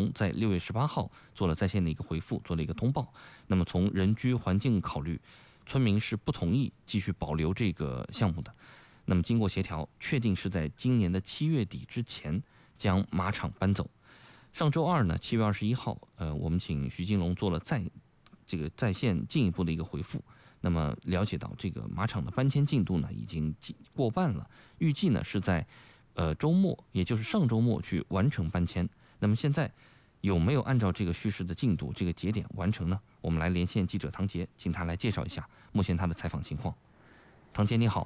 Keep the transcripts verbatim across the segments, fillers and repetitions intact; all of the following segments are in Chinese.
龙在六月十八号做了在线的一个回复，做了一个通报。那么从人居环境考虑，村民是不同意继续保留这个项目的。那么经过协调，确定是在今年的七月底之前将马场搬走。上周二呢，七月二十一号，呃，我们请徐金龙做了在这个在线进一步的一个回复。那么了解到这个马场的搬迁进度呢，已经过半了，预计呢是在呃周末，也就是上周末去完成搬迁。那么现在有没有按照这个虚实的进度、这个节点完成呢？我们来连线记者唐杰，请他来介绍一下目前他的采访情况。唐杰你好。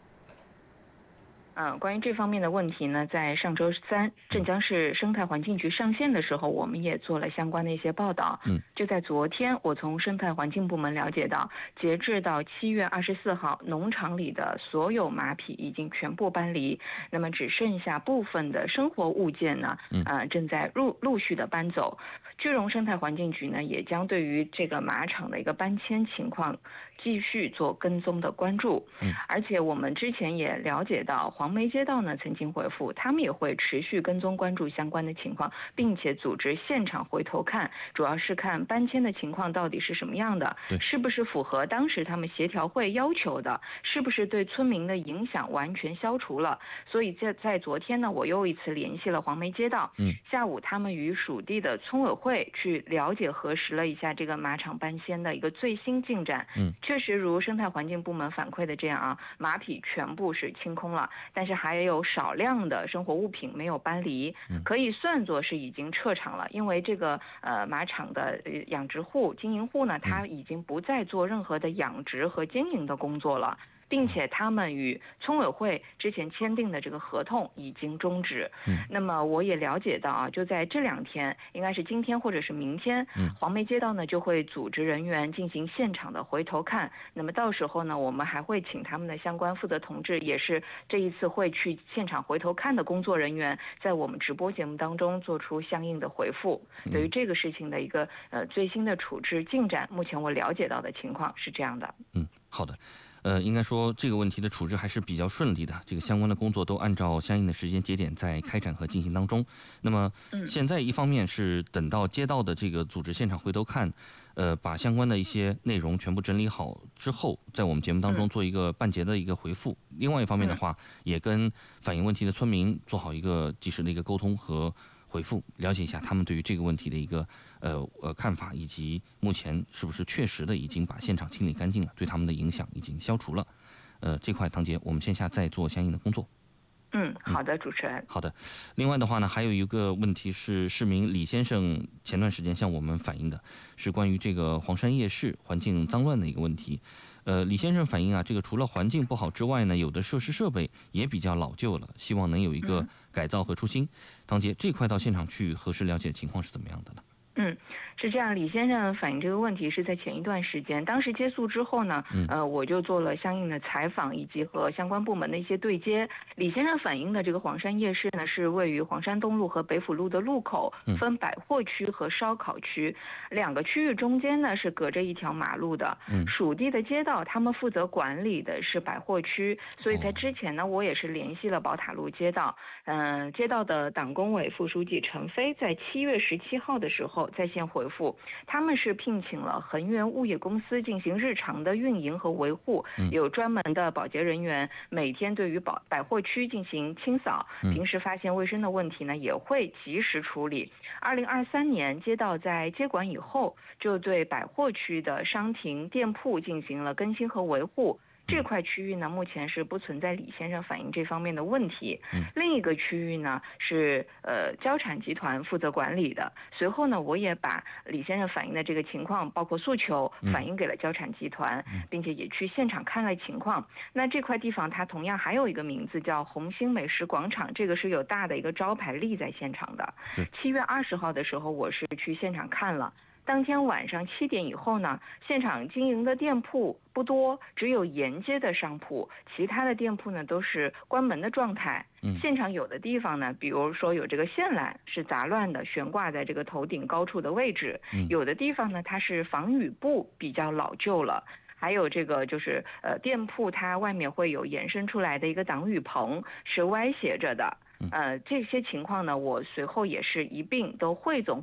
嗯，关于这方面的问题呢，在上周三镇江市生态环境局上线的时候，我们也做了相关的一些报道。 嗯， 就在昨天，我从生态环境部门了解到，截至到七月二十四号，农场里的所有马匹已经全部搬离，那么只剩下部分的生活物件呢，呃，正在陆陆续的搬走。句容生态环境局呢，也将对于这个马场的一个搬迁情况继续做跟踪的关注。 嗯， 而且我们之前也了解到，黄梅街道呢曾经回复，他们也会持续跟踪关注相关的情况，并且组织现场回头看，主要是看搬迁的情况到底是什么样的，是不是符合当时他们协调会要求的，是不是对村民的影响完全消除了。所以在在昨天呢，我又一次联系了黄梅街道， 嗯， 下午他们与属地的村委会去了解核实了一下这个马场搬迁的一个最新进展。 嗯， 确实如生态环境部门反馈的这样啊，马匹全部是清空了，但是还有少量的生活物品没有搬离，可以算作是已经撤场了。因为这个呃马场的养殖户、经营户呢，他已经不再做任何的养殖和经营的工作了，并且他们与村委会之前签订的这个合同已经终止。 嗯， 那么我也了解到啊，就在这两天，应该是今天或者是明天， 嗯， 黄梅街道呢就会组织人员进行现场的回头看。那么到时候呢，我们还会请他们的相关负责同志，也是这一次会去现场回头看的工作人员，在我们直播节目当中做出相应的回复。 嗯、 对于这个事情的一个呃最新的处置进展，目前我了解到的情况是这样的。 嗯，好的。呃，应该说这个问题的处置还是比较顺利的，这个相关的工作都按照相应的时间节点在开展和进行当中。那么现在一方面是等到街道的这个组织现场回头看，呃，把相关的一些内容全部整理好之后，在我们节目当中做一个半节的一个回复。另外一方面的话，也跟反映问题的村民做好一个及时的一个沟通和回复，了解一下他们对于这个问题的一个呃呃看法，以及目前是不是确实的已经把现场清理干净了，对他们的影响已经消除了。呃，这块唐杰，我们线下再做相应的工作。 嗯，好的，主持人。 好的。另外的话呢，还有一个问题是，市民李先生前段时间向我们反映的是关于这个黄山夜市环境脏乱的一个问题。呃，李先生反映啊，这个除了环境不好之外呢，有的设施设备也比较老旧了，希望能有一个改造和出新。唐杰，这块到现场去核实了解情况是怎么样的呢？ 嗯，是这样，李先生反映这个问题是在前一段时间，当时接触之后呢，呃，我就做了相应的采访以及和相关部门的一些对接。李先生反映的这个黄山夜市呢，是位于黄山东路和北府路的路口，分百货区和烧烤区，两个区域中间呢是隔着一条马路的。属地的街道他们负责管理的是百货区，所以在之前呢，我也是联系了宝塔路街道，嗯、呃，街道的党工委副书记陈飞在七月十七号的时候在线回复，他们是聘请了恒源物业公司进行日常的运营和维护，有专门的保洁人员每天对于百百货区进行清扫，平时发现卫生的问题呢也会及时处理。二零二三年街道在接管以后，就对百货区的商亭店铺进行了更新和维护。这块区域呢，目前是不存在李先生反映这方面的问题。另一个区域呢是呃交产集团负责管理的。随后呢，我也把李先生反映的这个情况，包括诉求，反映给了交产集团，并且也去现场看了情况。那这块地方它同样还有一个名字叫红星美食广场，这个是有大的一个招牌立在现场的。七月二十号的时候，我是去现场看了。当天晚上七点以后呢，现场经营的店铺不多，只有沿街的商铺，其他的店铺呢都是关门的状态。现场有的地方呢，比如说有这个线缆是杂乱的，悬挂在这个头顶高处的位置；有的地方呢，它是防雨布比较老旧了。还有这个就是呃店铺它外面会有延伸出来的一个挡雨棚是歪斜着的。呃，这些情况呢，我随后也是一并都汇总